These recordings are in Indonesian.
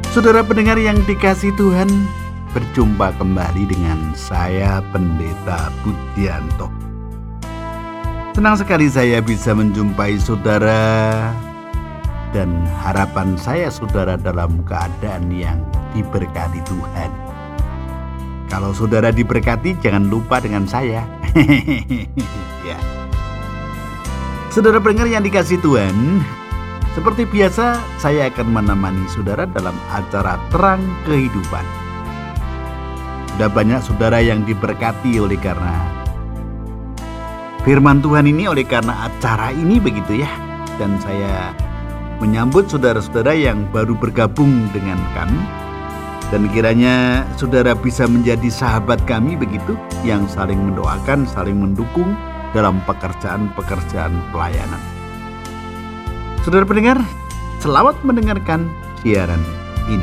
Saudara pendengar yang dikasihi Tuhan, berjumpa kembali dengan saya Pendeta Budianto. Senang sekali saya bisa menjumpai saudara, dan harapan saya saudara dalam keadaan yang diberkati Tuhan. Kalau saudara diberkati, jangan lupa dengan saya. Ya. Saudara pendengar yang dikasihi Tuhan, seperti biasa, saya akan menemani saudara dalam acara Terang Kehidupan. Sudah banyak saudara yang diberkati oleh karena firman Tuhan ini, oleh karena acara ini begitu ya. Dan saya menyambut saudara-saudara yang baru bergabung dengan kami. Dan kiranya saudara bisa menjadi sahabat kami begitu, yang saling mendoakan, saling mendukung dalam pekerjaan-pekerjaan pelayanan. Saudara pendengar, selamat mendengarkan siaran ini.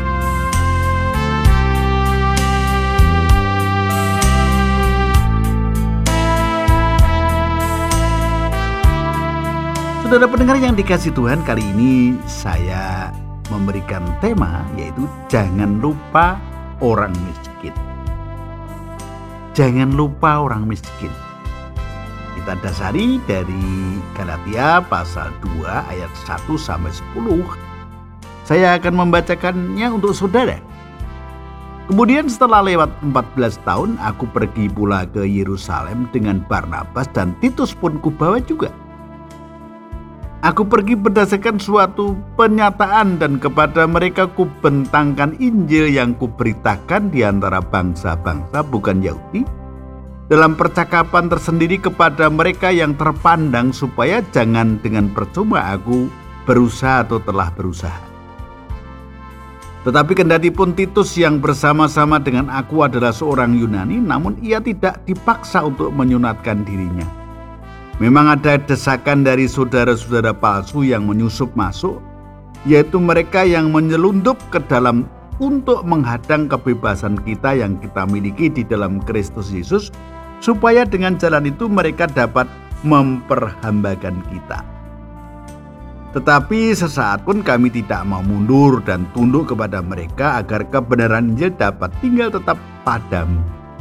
Saudara pendengar yang dikasihi Tuhan, kali ini saya memberikan tema yaitu jangan lupa orang miskin. Jangan lupa orang miskin. Kita dasari dari Galatia pasal 2 ayat 1 sampai 10. Saya akan membacakannya untuk saudara. Kemudian setelah lewat 14 tahun, aku pergi pula ke Yerusalem dengan Barnabas, dan Titus pun kubawa juga. Aku pergi berdasarkan suatu penyataan, dan kepada mereka kubentangkan Injil yang kuberitakan di antara bangsa-bangsa bukan Yahudi, dalam percakapan tersendiri kepada mereka yang terpandang, supaya jangan dengan percuma aku berusaha atau telah berusaha. Tetapi kendati pun Titus yang bersama-sama dengan aku adalah seorang Yunani, namun ia tidak dipaksa untuk menyunatkan dirinya. Memang ada desakan dari saudara-saudara palsu yang menyusup masuk, yaitu mereka yang menyelundup ke dalam untuk menghadang kebebasan kita yang kita miliki di dalam Kristus Yesus, supaya dengan jalan itu mereka dapat memperhambakan kita. Tetapi sesaat pun kami tidak mau mundur dan tunduk kepada mereka, agar kebenaran Injil dapat tinggal tetap padamu.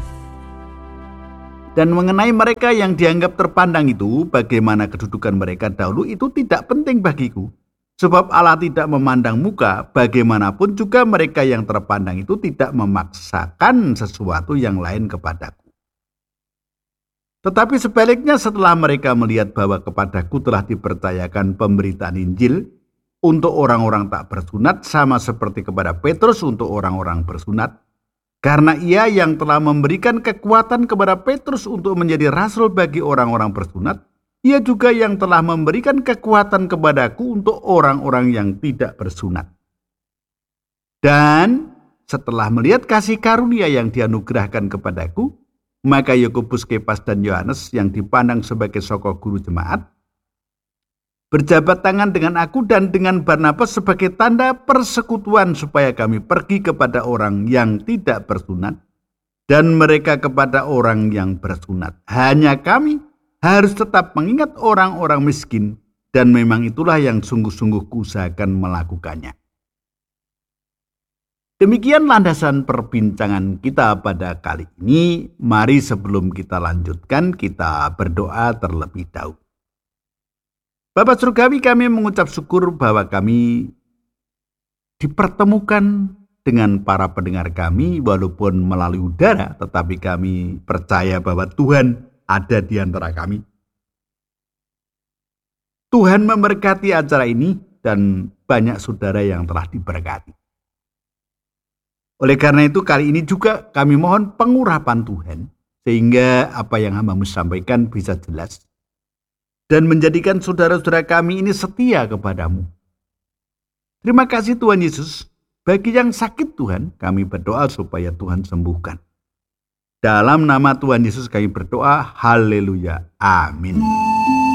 Dan mengenai mereka yang dianggap terpandang itu, bagaimana kedudukan mereka dahulu, itu tidak penting bagiku. Sebab Allah tidak memandang muka, bagaimanapun juga mereka yang terpandang itu tidak memaksakan sesuatu yang lain kepadaku. Tetapi sebaliknya, setelah mereka melihat bahwa kepadaku telah dipercayakan pemberitaan Injil untuk orang-orang tak bersunat, sama seperti kepada Petrus untuk orang-orang bersunat, karena ia yang telah memberikan kekuatan kepada Petrus untuk menjadi rasul bagi orang-orang bersunat, ia juga yang telah memberikan kekuatan kepadaku untuk orang-orang yang tidak bersunat. Dan setelah melihat kasih karunia yang dianugerahkan kepadaku, maka Yakobus, Kefas, dan Yohanes yang dipandang sebagai sokok guru jemaat berjabat tangan dengan aku dan dengan Barnabas sebagai tanda persekutuan, supaya kami pergi kepada orang yang tidak bersunat dan mereka kepada orang yang bersunat. Hanya kami harus tetap mengingat orang-orang miskin, dan memang itulah yang sungguh-sungguh kuusahakan melakukannya. Demikian landasan perbincangan kita pada kali ini. Mari sebelum kita lanjutkan, kita berdoa terlebih dahulu. Bapa Surgawi, kami mengucap syukur bahwa kami dipertemukan dengan para pendengar kami, walaupun melalui udara, tetapi kami percaya bahwa Tuhan ada di antara kami. Tuhan memberkati acara ini, dan banyak saudara yang telah diberkati. Oleh karena itu, kali ini juga kami mohon pengurapan Tuhan, sehingga apa yang hamba-Mu sampaikan bisa jelas, dan menjadikan saudara-saudara kami ini setia kepadamu. Terima kasih Tuhan Yesus. Bagi yang sakit Tuhan, kami berdoa supaya Tuhan sembuhkan. Dalam nama Tuhan Yesus kami berdoa, haleluya, amin.